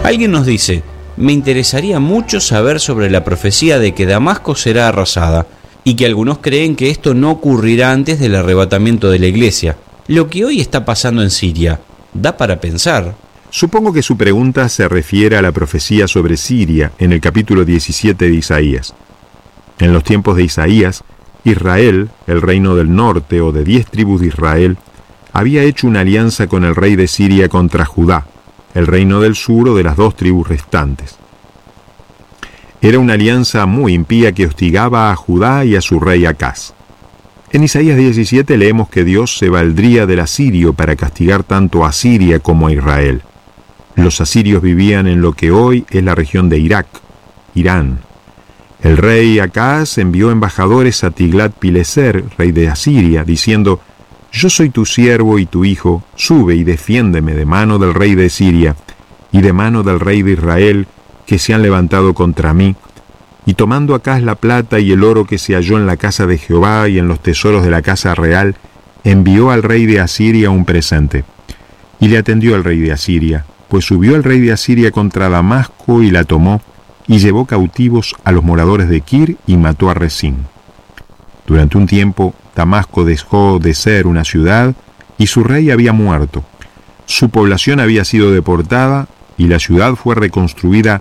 Alguien nos dice: me interesaría mucho saber sobre la profecía de que Damasco será arrasada, y que algunos creen que esto no ocurrirá antes del arrebatamiento de la iglesia. Lo que hoy está pasando en Siria da para pensar. Supongo que su pregunta se refiere a la profecía sobre Siria en el capítulo 17 de Isaías. En los tiempos de Isaías, Israel, el reino del norte o de 10 tribus de Israel, había hecho una alianza con el rey de Siria contra Judá, el reino del sur o de las 2 tribus restantes. Era una alianza muy impía que hostigaba a Judá y a su rey Acaz. En Isaías 17 leemos que Dios se valdría del asirio para castigar tanto a Siria como a Israel. Los asirios vivían en lo que hoy es la región de Irak, Irán. El rey Acaz envió embajadores a Tiglat-Pileser, rey de Asiria, diciendo: «Yo soy tu siervo y tu hijo, sube y defiéndeme de mano del rey de Siria y de mano del rey de Israel, que se han levantado contra mí». Y tomando Acaz la plata y el oro que se halló en la casa de Jehová y en los tesoros de la casa real, envió al rey de Asiria un presente. Y le atendió el rey de Asiria, pues subió el rey de Asiria contra Damasco y la tomó, y llevó cautivos a los moradores de Kir y mató a Resín. Durante un tiempo, Damasco dejó de ser una ciudad y su rey había muerto. Su población había sido deportada y la ciudad fue reconstruida